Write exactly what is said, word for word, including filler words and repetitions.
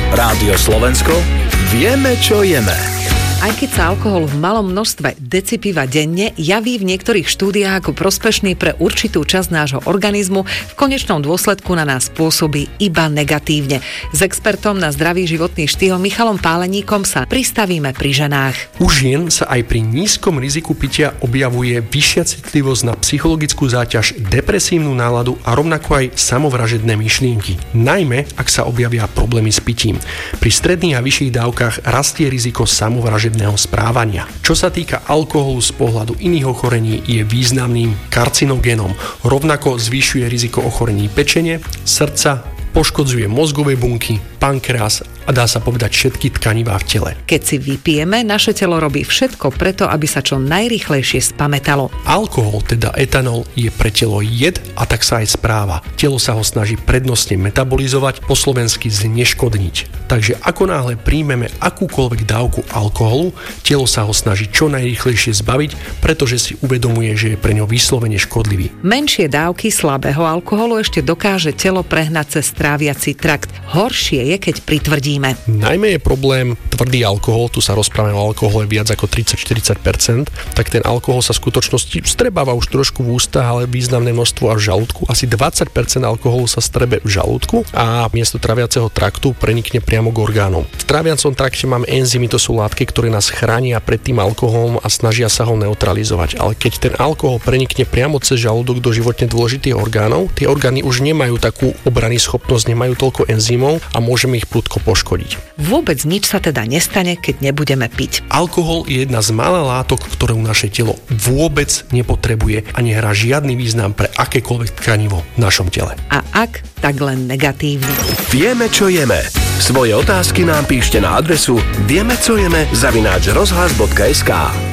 Rádio Slovensko, vieme, čo jeme. Aj keď sa alkohol v malom množstve deci piva denne javí v niektorých štúdiách ako prospešný pre určitú časť nášho organizmu, v konečnom dôsledku na nás pôsobí iba negatívne. S expertom na zdravý životný štýl Michalom Páleníkom sa pristavíme pri ženách. U žien sa aj pri nízkom riziku pitia objavuje vyššia citlivosť na psychologickú záťaž, depresívnu náladu a rovnako aj samovražedné myšlienky. Najmä, ak sa objavia problémy s pitím. Pri stredných a vyšších dávkach rastie riziko samovražedného správania. Čo sa týka alkoholu z pohľadu iných ochorení, je významným karcinogénom. Rovnako zvyšuje riziko ochorení pečene, srdca, poškodzuje mozgové bunky, pankreas a dá sa povedať všetky tkanivá v tele. Keď si vypijeme, naše telo robí všetko preto, aby sa čo najrýchlejšie spamätalo. Alkohol, teda etanol, je pre telo jed a tak sa aj správa. Telo sa ho snaží prednostne metabolizovať, po slovensky zneškodniť. Takže ako náhle príjmeme akúkoľvek dávku alkoholu, telo sa ho snaží čo najrýchlejšie zbaviť, pretože si uvedomuje, že je pre ňo vyslovene škodlivý. Menšie dávky slabého alkoholu ešte dokáže telo prehnať cez tráviaci trakt. Horšie je, keď pritvrdíme. Najmä je problém tvrdý alkohol, tu sa rozprávame o alkohole viac ako tridsať až štyridsať percent, tak ten alkohol sa v skutočnosti strebáva už trošku v ústach, ale významné množstvo až v žalúdku. Asi dvadsať percent alkoholu sa strebe v žalúdku a miesto traviaceho traktu prenikne priamo k orgánom. V traviacom trakte máme enzymy, to sú látky, ktoré nás chránia pred tým alkoholom a snažia sa ho neutralizovať. Ale keď ten alkohol prenikne priamo cez žalúdok do životne dôležitých orgánov, tie orgány už nemajú takú obrannú schopnosť, nemajú toľko enzymov a môžeme ich prudko poškodiť. Vôbec nič sa teda nestane, keď nebudeme piť. Alkohol je jedna z mála látok, ktorú naše telo vôbec nepotrebuje a nehrá žiadny význam pre akékoľvek tkanivo v našom tele. A ak, tak len negatívne. Vieme, čo jeme. Svoje otázky nám píšte na adresu vieme, čo jeme zavináč rozhlas bodka es ká.